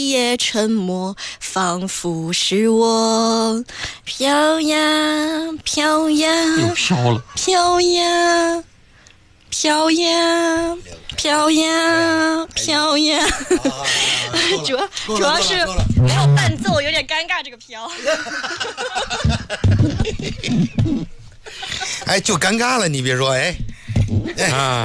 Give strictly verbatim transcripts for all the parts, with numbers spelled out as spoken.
也沉默，仿佛是我飘呀飘呀， 又飘了， 飘呀飘呀飘呀飘呀，主要主要是没有伴奏，有点尴尬。这个飘， 哎，就尴尬了，你别说，哎， 啊，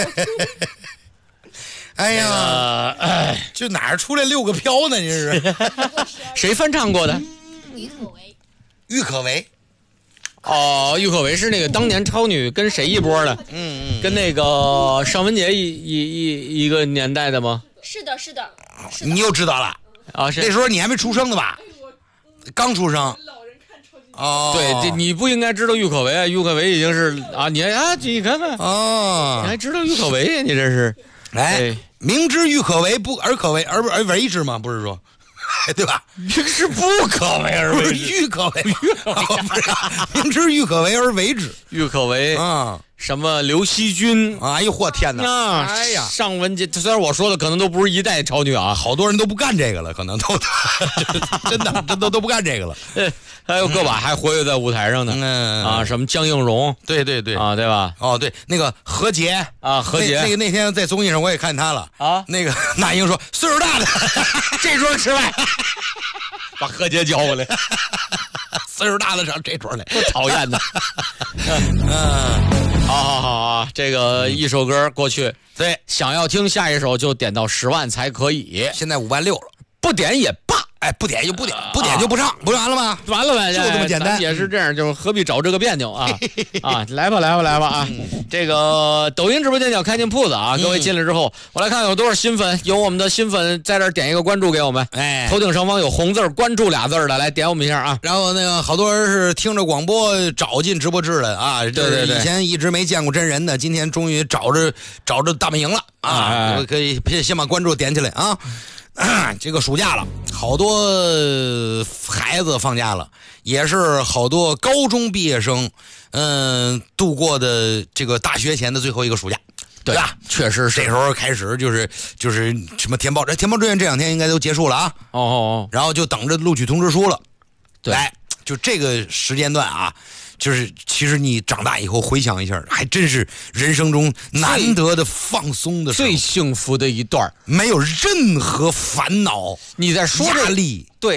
哎呀， 呃，哎， 就哪儿出来六个飘呢？这是谁翻唱过的？ 郁可唯， 郁可唯。 哦，郁可唯是那个当年超女跟谁一波的？ 嗯嗯， 跟那个尚雯婕一一一一个年代的吗？ 是的，是的， 你又知道了啊，是那时候你还没出生呢吧？刚出生。哦， 对，这你不应该知道郁可唯啊，郁可唯已经是啊，你啊，你看看， 哦， 你还知道郁可唯呀？你这是， 哎，明知郁可唯不而可为而而为之吗？不是说。对吧？ 是不可为而为之， 郁可唯，郁可唯不是明知郁可唯而为之。 郁可唯啊， 什么刘惜君， 哎呦嚯天哪！ 啊， 哎呀， 尚雯婕，虽然我说的可能都不是一代超女啊， 好多人都不干这个了，可能都真的真的都不干这个了。 还有个把还活跃在舞台上呢。 嗯啊，什么江映蓉， 对对对啊，对吧？ 哦，对，那个何洁啊，何洁， 那个那天在综艺上我也看她了啊。 那个那英说岁数大的这桌吃饭， 把何洁叫过来， 岁数大的上这桌来， 多讨厌的。 嗯， 好好好啊，这个一首歌过去， 对， 想要听下一首就点到十万才可以， 现在五万六了， 不点也罢。 哎，不点就不点，不点就不唱，不完了吗？ 完了呗， 就这么简单， 也是这样，就何必找这个别扭啊啊！来吧，来吧，来吧啊！这个抖音直播间叫开进铺子啊，各位进来之后，我来看有多少新粉，有我们的新粉在这儿点一个关注给我们， 哎， 头顶上方有红字关注俩字的，来点我们一下啊！ 然后那个好多人是听着广播找进直播室的啊， 对对对， 以前一直没见过真人的，今天终于找着找着大本营了啊！可以先把关注点起来啊！啊，这个暑假了，好多孩子放假了，也是好多高中毕业生，嗯、呃，度过的这个大学前的最后一个暑假，对吧？ 确实是， 这时候开始就是就是什么填报，填报志愿这两天应该都结束了啊。 哦哦哦， 然后就等着录取通知书了。 对， 来，就这个时间段啊。就是其实你长大以后回想一下，还真是人生中难得的放松的时候， 最幸福的一段， 没有任何烦恼， 你在说压力。 对。